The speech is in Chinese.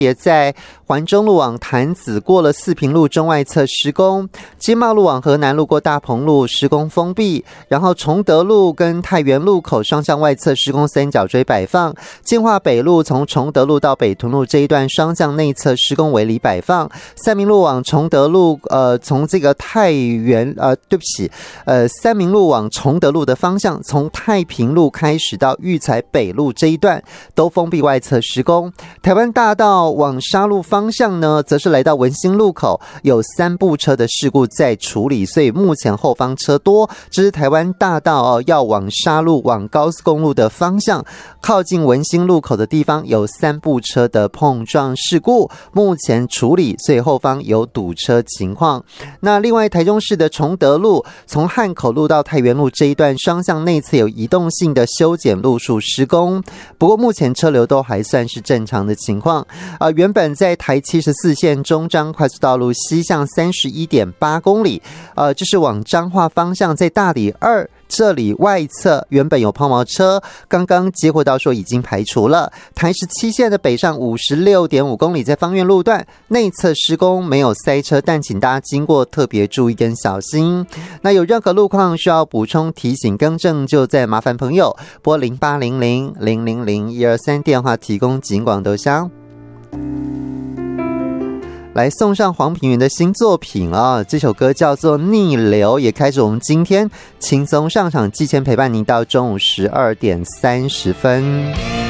也在环中路往潭子过了四平路中外侧施工，经贸路往河南路过大鹏路施工封闭，然后崇德路跟太原路口双向外侧施工三角锥摆放，建化北路从崇德路到北屯路这一段双向内侧施工围篱摆放，三民路往崇德路从这个太原三民路往崇德路的方向，从太平路开始到育才北路这一段都封闭外侧施工。台湾大道往沙鹿方向呢，则是来到文心路口，有3部车的事故在处理，所以目前后方车多。这是台湾大道要往沙鹿往高速公路的方向，靠近文心路口的地方有3部车的碰撞事故，目前处理，所以后方有堵车情况。那另外台中市的崇德路从汉口路到太原路这一段双向内侧有移动性的修剪路树施工，不过目前车流都还算是正常的情况。原本在台74线中彰快速道路西向 31.8 公里，这是往彰化方向，在大里2这里外侧原本有抛锚车，刚刚接获到说已经排除了。台17线的北上 56.5 公里，在芳苑路段内侧施工，没有塞车，但请大家经过特别注意跟小心。那有任何路况需要补充提醒更正，就再麻烦朋友拨0800-000-123电话提供警广邮箱。来送上黄品源的新作品这首歌叫做《逆流》，也开始我们今天轻松上场，季前陪伴您到中午12点30分。